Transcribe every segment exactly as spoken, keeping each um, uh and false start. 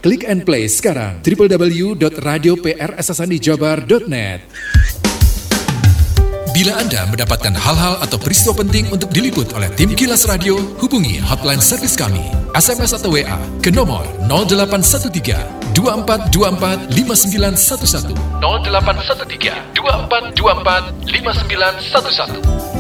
Klik and play sekarang w w w dot radio p r s s n i jabar dot net. Bila Anda mendapatkan hal-hal atau peristiwa penting untuk diliput oleh tim Kilas Radio, hubungi hotline servis kami, S M S atau W A ke nomor nol delapan satu tiga dua empat dua empat lima sembilan satu satu nol delapan satu tiga dua empat dua empat lima sembilan satu satu.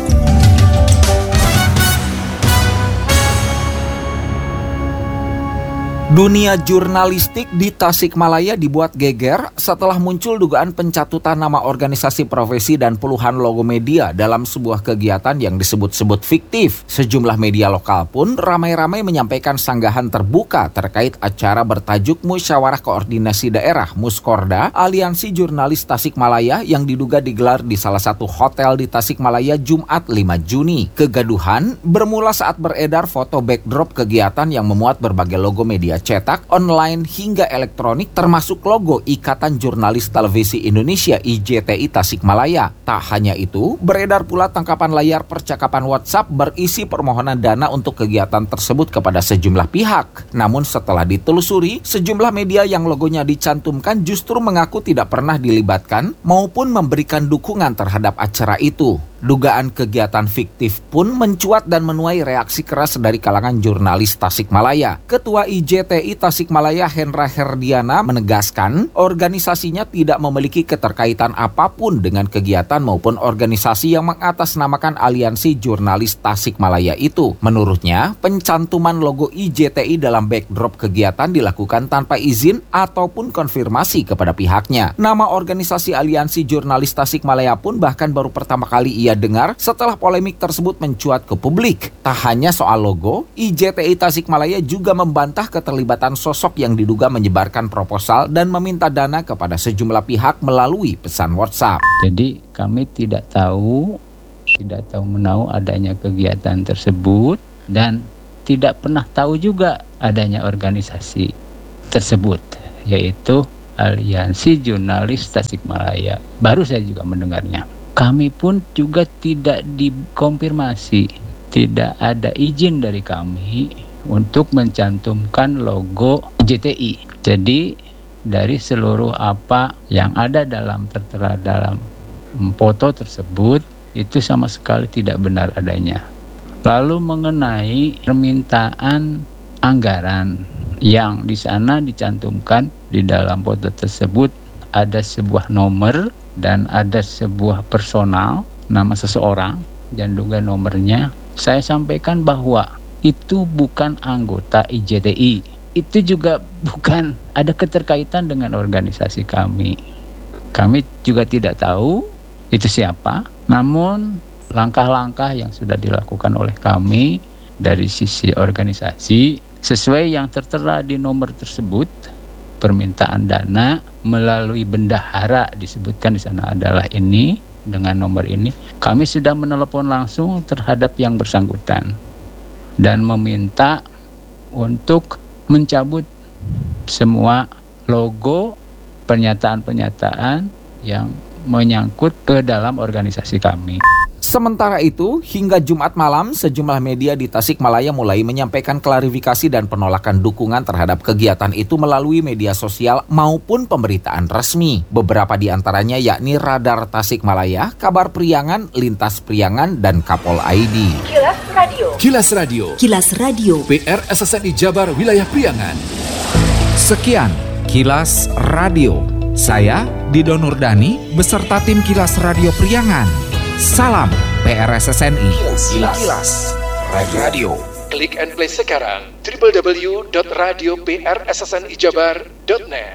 Dunia jurnalistik di Tasikmalaya dibuat geger setelah muncul dugaan pencatutan nama organisasi profesi dan puluhan logo media dalam sebuah kegiatan yang disebut-sebut fiktif. Sejumlah media lokal pun ramai-ramai menyampaikan sanggahan terbuka terkait acara bertajuk Musyawarah Koordinasi Daerah Muskorda Aliansi Jurnalis Tasikmalaya yang diduga digelar di salah satu hotel di Tasikmalaya Jumat lima Juni. Kegaduhan bermula saat beredar foto backdrop kegiatan yang memuat berbagai logo media cetak, online hingga elektronik termasuk logo Ikatan Jurnalis Televisi Indonesia I J T I Tasikmalaya. Tak hanya itu, beredar pula tangkapan layar percakapan WhatsApp berisi permohonan dana untuk kegiatan tersebut kepada sejumlah pihak. Namun setelah ditelusuri, sejumlah media yang logonya dicantumkan justru mengaku tidak pernah dilibatkan maupun memberikan dukungan terhadap acara itu. Dugaan kegiatan fiktif pun mencuat dan menuai reaksi keras dari kalangan jurnalis Tasikmalaya. Ketua I J T I Tasikmalaya Hendra Herdiana menegaskan organisasinya tidak memiliki keterkaitan apapun dengan kegiatan maupun organisasi yang mengatasnamakan Aliansi Jurnalis Tasikmalaya itu. Menurutnya, pencantuman logo I J T I dalam backdrop kegiatan dilakukan tanpa izin ataupun konfirmasi kepada pihaknya. Nama organisasi Aliansi Jurnalis Tasikmalaya pun bahkan baru pertama kali ia dengar setelah polemik tersebut mencuat ke publik. Tak hanya soal logo, I J T I Tasikmalaya juga membantah keterlibatan sosok yang diduga menyebarkan proposal dan meminta dana kepada sejumlah pihak melalui pesan WhatsApp. Jadi kami tidak tahu, tidak tahu menahu adanya kegiatan tersebut dan tidak pernah tahu juga adanya organisasi tersebut, yaitu Aliansi Jurnalis Tasikmalaya. Baru saya juga mendengarnya. Kami pun juga tidak dikonfirmasi, tidak ada izin dari kami untuk mencantumkan logo J T I. Jadi dari seluruh apa yang ada dalam tertera dalam foto tersebut itu sama sekali tidak benar adanya. Lalu mengenai permintaan anggaran yang di sana dicantumkan di dalam foto tersebut ada sebuah nomor dan ada sebuah personal, nama seseorang dan juga nomornya. Saya sampaikan bahwa itu bukan anggota I J T I. Itu juga bukan ada keterkaitan dengan organisasi kami. Kami juga tidak tahu itu siapa. Namun langkah-langkah yang sudah dilakukan oleh kami dari sisi organisasi sesuai yang tertera di nomor tersebut, permintaan dana melalui bendahara disebutkan di sana adalah ini dengan nomor ini. Kami sudah menelepon langsung terhadap yang bersangkutan dan meminta untuk mencabut semua logo pernyataan-pernyataan yang menyangkut ke dalam organisasi kami. Sementara itu, hingga Jumat malam, sejumlah media di Tasikmalaya mulai menyampaikan klarifikasi dan penolakan dukungan terhadap kegiatan itu melalui media sosial maupun pemberitaan resmi. Beberapa di antaranya yakni Radar Tasikmalaya, Kabar Priangan, Lintas Priangan, dan Kapol I D. Kilas Radio. Kilas Radio. Kilas Radio. P R S S N I Jabar Wilayah Priangan. Sekian Kilas Radio. Saya Dido Nurdani beserta tim Kilas Radio Priangan. Salam P R S S N I. Kilas, Kilas Radio. Klik and play sekarang w w w dot radio p r s s n i jabar dot net.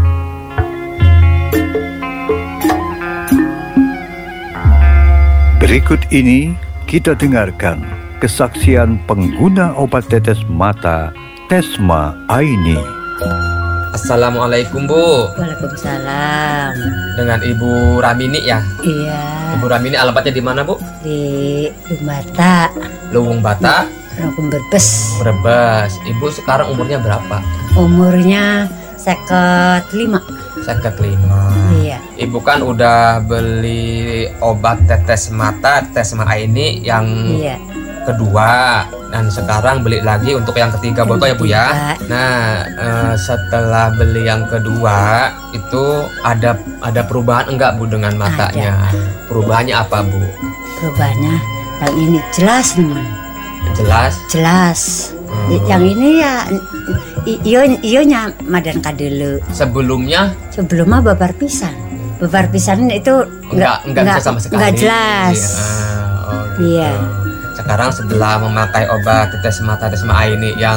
Berikut ini kita dengarkan kesaksian pengguna obat tetes mata Tesma Aini. Assalamualaikum Bu. Waalaikumsalam. Dengan Ibu Ramini ya? Iya. Ibu Ramini alamatnya di mana Bu? Di Luwung Bata. Luwung Bata. Luwung Brebes. Brebes. Ibu sekarang umurnya berapa? Umurnya seket lima. Seket lima. Iya. Ibu kan udah beli obat tetes mata Tesma ini yang iya. kedua dan sekarang beli lagi untuk yang ketiga botol ya Bu ya. Nah eh, setelah beli yang kedua itu ada ada perubahan enggak Bu dengan matanya? Ada. Perubahannya apa Bu? Perubahannya yang ini jelas teman. Jelas. Jelas. Hmm. Yang ini ya i- iyo iyonya madan kadelu. Sebelumnya Sebelumnya babar pisan. Babar pisan itu enggak enggak bisa sama sekali. Enggak jelas. Iya. Oh, gitu. Iya. Sekarang setelah memakai obat tetes mata Tesma Aini yang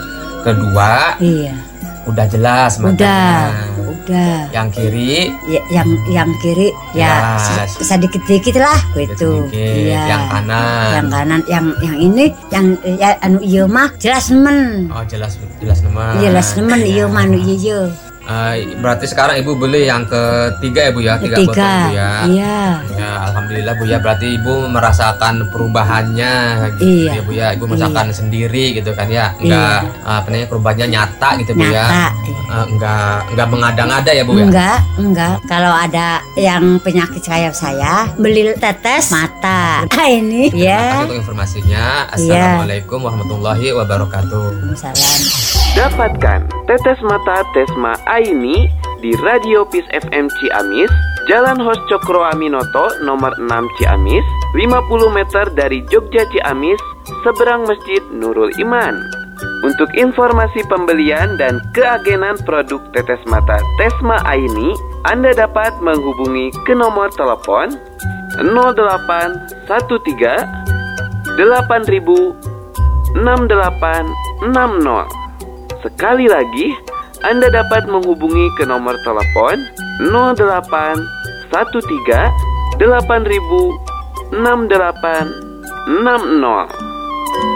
kedua, Iya. udah jelas Udah. matanya. Udah. Yang kiri Ya, yang yang kiri ya Jelas. sedikit sedikit lah gitu. sedikit, Iya. yang kanan. Yang kanan, yang yang ini, yang ya, anu iyo mah jelas nemen. Oh jelas jelas nama. Jelas nemen iyo mah anu iyo. Eh, berarti sekarang ibu beli yang ketiga ya Bu ya, tiga botol Ketiga. Bu ya. Iya. Ya alhamdulillah Bu ya, berarti ibu merasakan perubahannya gitu Iya. ya Bu ya. Ibu merasakan Iya. sendiri gitu kan ya. Enggak apa namanya, perubahannya nyata gitu Bu ya. Nyata. Eh, enggak enggak mengada-ngada ya Bu ya. Enggak, enggak. Kalau ada yang penyakit kayak saya, beli tetes mata. Ah ini Terima kasih ya. untuk informasinya. Assalamualaikum warahmatullahi wabarakatuh. Salam. Dapatkan tetes mata Tesma Aini di Radio Peace F M Ciamis, Jalan Hos Cokro Aminoto nomor enam Ciamis, lima puluh meter dari Jogja Ciamis, seberang Masjid Nurul Iman. Untuk informasi pembelian dan keagenan produk tetes mata Tesma Aini, Anda dapat menghubungi ke nomor telepon nol delapan satu tiga delapan ribu enam delapan enam nol. Sekali lagi, Anda dapat menghubungi ke nomor telepon nol delapan satu tiga delapan ribu enam delapan enam nol.